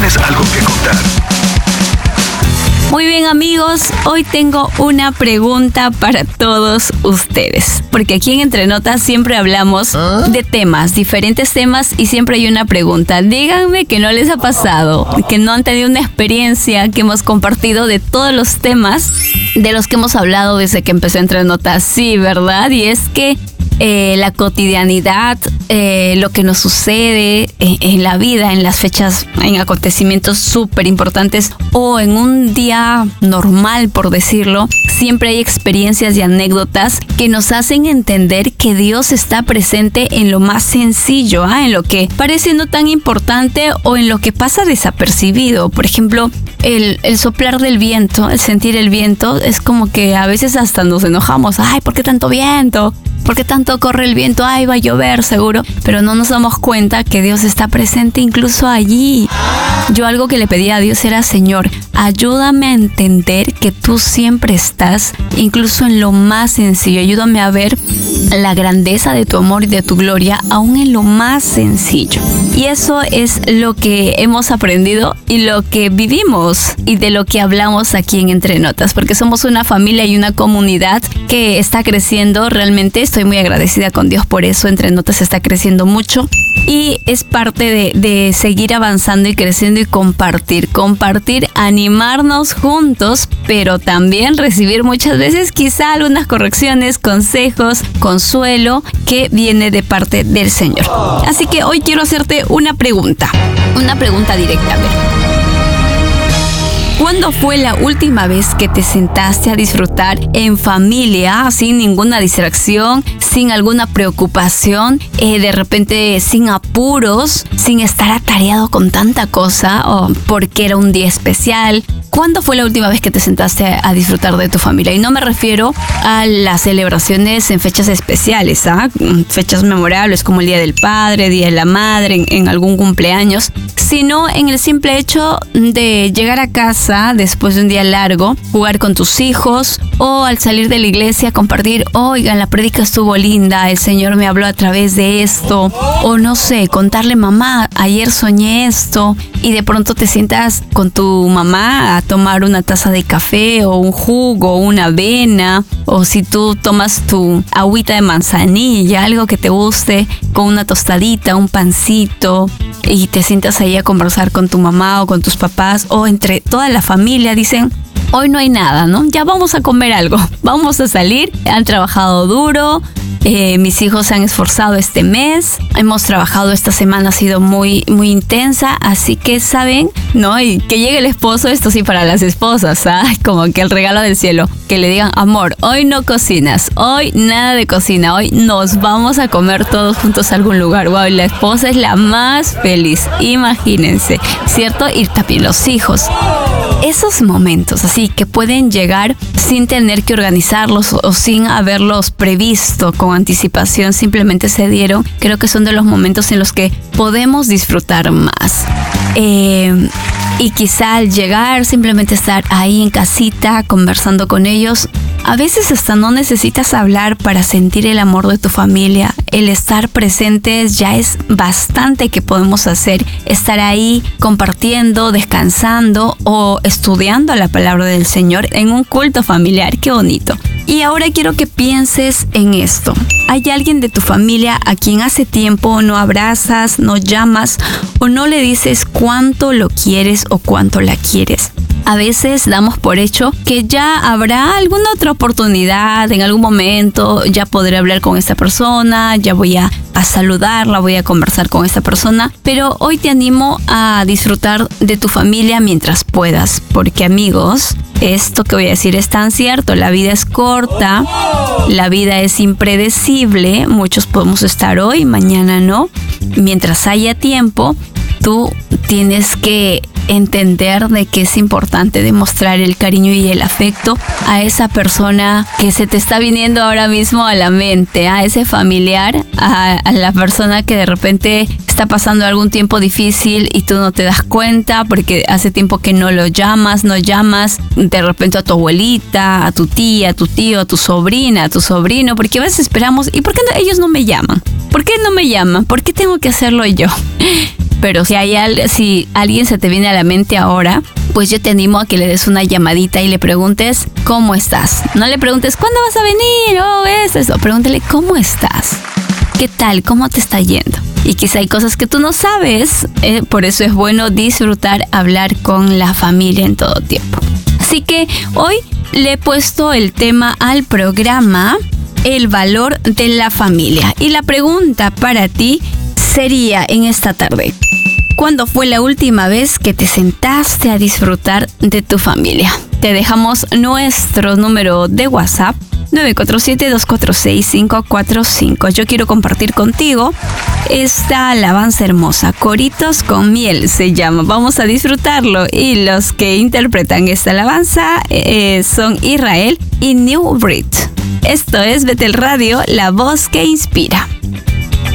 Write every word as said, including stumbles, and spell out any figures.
tienes algo que contar. Muy bien, amigos, hoy tengo una pregunta para todos ustedes, porque aquí en Entre Notas siempre hablamos de temas, diferentes temas, y siempre hay una pregunta. Díganme que no les ha pasado, que no han tenido una experiencia que hemos compartido de todos los temas de los que hemos hablado desde que empecé Entre Notas. Sí, ¿verdad? Y es que Eh, la cotidianidad, eh, lo que nos sucede en, en la vida, en las fechas, en acontecimientos súper importantes o en un día normal, por decirlo, siempre hay experiencias y anécdotas que nos hacen entender que Dios está presente en lo más sencillo, ¿eh? En lo que parece no tan importante o en lo que pasa desapercibido. Por ejemplo, el, el soplar del viento, el sentir el viento, es como que a veces hasta nos enojamos. Ay, ¿por qué tanto viento? ¿Por qué tanto corre el viento? Ay, va a llover seguro. Pero no nos damos cuenta que Dios está presente incluso allí. Yo algo que le pedí a Dios era: Señor, ayúdame a entender que tú siempre estás, incluso en lo más sencillo. Ayúdame a ver la grandeza de tu amor y de tu gloria, aún en lo más sencillo. Y eso es lo que hemos aprendido y lo que vivimos y de lo que hablamos aquí en Entre Notas, porque somos una familia y una comunidad que está creciendo realmente. Estoy muy agradecida con Dios por eso. Entre Notas está creciendo mucho y es parte de, de seguir avanzando y creciendo y compartir, compartir, animarnos juntos, pero también recibir muchas veces quizá algunas correcciones, consejos, consuelo que viene de parte del Señor. Así que hoy quiero hacerte una pregunta, una pregunta directa. A ver, ¿cuándo fue la última vez que te sentaste a disfrutar en familia, sin ninguna distracción, sin alguna preocupación, eh, de repente sin apuros, sin estar atareado con tanta cosa o porque era un día especial? ¿Cuándo fue la última vez que te sentaste a disfrutar de tu familia? Y no me refiero a las celebraciones en fechas especiales, ¿ah? Fechas memorables como el Día del Padre, Día de la Madre, en, en algún cumpleaños, sino en el simple hecho de llegar a casa después de un día largo, jugar con tus hijos, o al salir de la iglesia compartir: oigan, la prédica estuvo linda, el Señor me habló a través de esto, o no sé, contarle: mamá, ayer soñé esto, y de pronto te sientas con tu mamá a tomar una taza de café o un jugo, una avena, o si tú tomas tu agüita de manzanilla, algo que te guste, con una tostadita, un pancito, y te sientas ahí a conversar con tu mamá o con tus papás, o entre toda la familia. Dicen: hoy no hay nada, ¿no? Ya vamos a comer algo, vamos a salir. Han trabajado duro, eh, mis hijos se han esforzado este mes, hemos trabajado esta semana, ha sido muy, muy intensa, así que saben, ¿no? Y que llegue el esposo, esto sí para las esposas, ¿ah? Como que el regalo del cielo, que le digan: amor, hoy no cocinas, hoy nada de cocina, hoy nos vamos a comer todos juntos a algún lugar. Wow, la esposa es la más feliz, imagínense, ¿cierto? Y también los hijos. Esos momentos así que pueden llegar sin tener que organizarlos o sin haberlos previsto con anticipación, simplemente se dieron. Creo que son de los momentos en los que podemos disfrutar más. Eh, y quizá al llegar, simplemente estar ahí en casita conversando con ellos. A veces hasta no necesitas hablar para sentir el amor de tu familia. El estar presentes ya es bastante que podemos hacer. Estar ahí compartiendo, descansando o estudiando la palabra del Señor en un culto familiar. ¡Qué bonito! Y ahora quiero que pienses en esto. ¿Hay alguien de tu familia a quien hace tiempo no abrazas, no llamas o no le dices cuánto lo quieres o cuánto la quieres? A veces damos por hecho que ya habrá alguna otra oportunidad, en algún momento ya podré hablar con esta persona, ya voy a, a saludarla, voy a conversar con esta persona, pero hoy te animo a disfrutar de tu familia mientras puedas, porque amigos, esto que voy a decir es tan cierto: la vida es corta, la vida es impredecible, muchos podemos estar hoy, mañana no. Mientras haya tiempo, tú tienes que entender de que es importante demostrar el cariño y el afecto a esa persona que se te está viniendo ahora mismo a la mente, a ese familiar, a, a la persona que de repente está pasando algún tiempo difícil y tú no te das cuenta porque hace tiempo que no lo llamas, no llamas de repente a tu abuelita, a tu tía, a tu tío, a tu sobrina, a tu sobrino, porque a veces esperamos, ¿y por qué no, ellos no me llaman? ¿Por qué no me llaman? ¿Por qué tengo que hacerlo yo? Pero si hay al, si alguien se te viene a la mente ahora, pues yo te animo a que le des una llamadita y le preguntes ¿cómo estás? No le preguntes ¿cuándo vas a venir? Oh, es eso. Pregúntale ¿cómo estás? ¿Qué tal? ¿Cómo te está yendo? Y quizá hay cosas que tú no sabes, eh, por eso es bueno disfrutar hablar con la familia en todo tiempo. Así que hoy le he puesto el tema al programa, el valor de la familia. Y la pregunta para ti sería en esta tarde: ¿cuándo fue la última vez que te sentaste a disfrutar de tu familia? Te dejamos nuestro número de WhatsApp, nueve cuatro siete, dos cuatro seis, cinco cuatro cinco. Yo quiero compartir contigo esta alabanza hermosa, Coritos con Miel se llama. Vamos a disfrutarlo y los que interpretan esta alabanza eh, son Israel y New Breed. Esto es Betel Radio, la voz que inspira.